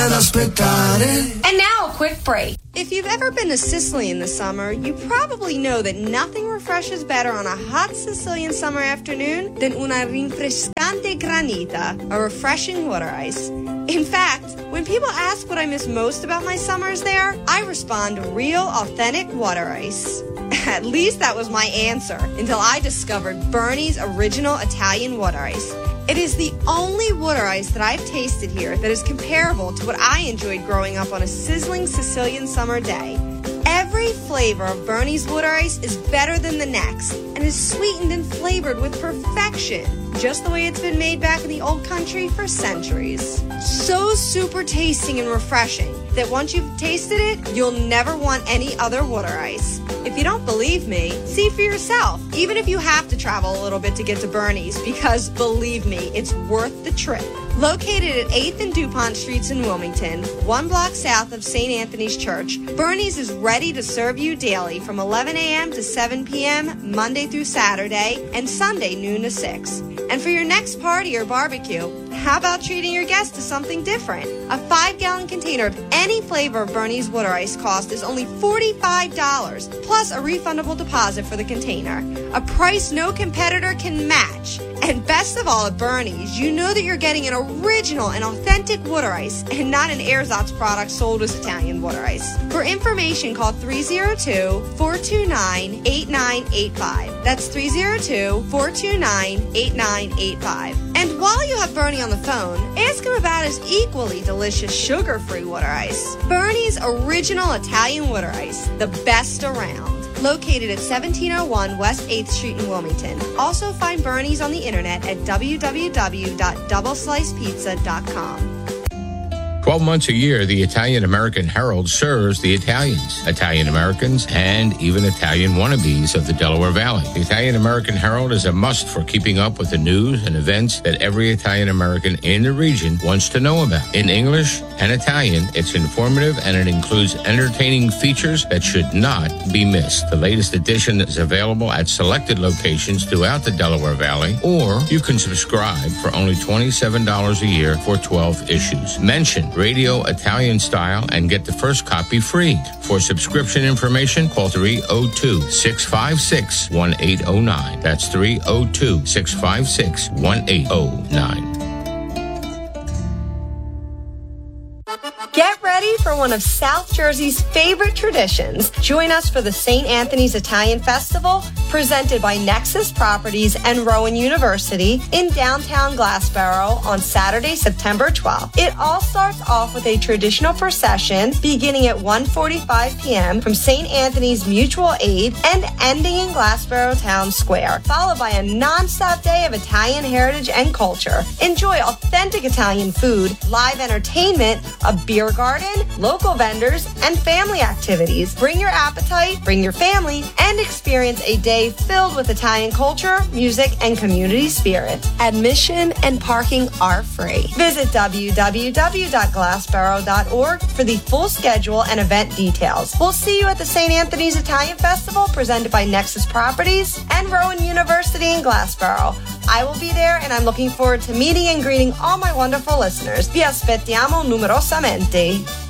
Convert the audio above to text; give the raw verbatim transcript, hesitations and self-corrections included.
And now a quick break. If you've ever been to Sicily in the summer, you probably know that nothing refreshes better on a hot Sicilian summer afternoon than una rinfrescante granita, a refreshing water ice. In fact, when people ask what I miss most about my summers there, I respond real, authentic water ice. At least that was my answer until I discovered Bernie's original Italian water ice. It is the only water ice that I've tasted here that is comparable to what I enjoyed growing up on a sizzling Sicilian summer day. Every flavor of Bernie's water ice is better than the next and is sweetened and flavored with perfection, just the way it's been made back in the old country for centuries. So super tasting and refreshing that once you've tasted it, you'll never want any other water ice. If you don't believe me, see for yourself, even if you have to travel a little bit to get to Bernie's, because believe me, it's worth the trip. Located at eighth and DuPont Streets in Wilmington, one block south of Saint Anthony's Church, Bernie's is ready to serve you daily from eleven a.m. to seven p.m. Monday through Saturday and Sunday noon to six. And for your next party or barbecue, how about treating your guests to something different? A five-gallon container of any flavor of Bernie's water ice cost is only forty-five dollars, plus a refundable deposit for the container. A price no competitor can match. And best of all at Bernie's, you know that you're getting an original and authentic water ice and not an ersatz product sold as Italian water ice. For information, call three oh two, four two nine, eight nine eight five. That's three oh two, four two nine, eight nine eight five. And while you have Bernie on the phone, ask him about his equally delicious sugar-free water ice. Bernie's original Italian water ice, the best around. Located at seventeen oh one West eighth Street in Wilmington. Also find Bernie's on the internet at w w w dot double slice pizza dot com. Twelve months a year, the Italian American Herald serves the Italians, Italian Americans, and even Italian wannabes of the Delaware Valley. The Italian American Herald is a must for keeping up with the news and events that every Italian American in the region wants to know about. In English and Italian, it's informative and it includes entertaining features that should not be missed. The latest edition is available at selected locations throughout the Delaware Valley, or you can subscribe for only twenty-seven dollars a year for twelve issues. Mention Radio Italian Style and get the first copy free. For subscription information, call three oh two, six five six, one eight oh nine. That's three oh two, six five six, one eight oh nine. Get ready for one of South Jersey's favorite traditions. Join us for the Saint Anthony's Italian Festival, presented by Nexus Properties and Rowan University in downtown Glassboro on Saturday, September twelfth. It all starts off with a traditional procession beginning at one forty-five p.m. from Saint Anthony's Mutual Aid and ending in Glassboro Town Square, followed by a non-stop day of Italian heritage and culture. Enjoy authentic Italian food, live entertainment, a beer garden, local vendors, and family activities. Bring your appetite, bring your family, and experience a day filled with Italian culture, music, and community spirit. Admission and parking are free. Visit w w w dot glassboro dot org for the full schedule and event details. We'll see you at the Saint Anthony's Italian Festival presented by Nexus Properties and Rowan University in Glassboro. I will be there, and I'm looking forward to meeting and greeting all my wonderful listeners. Vi aspettiamo numerosamente.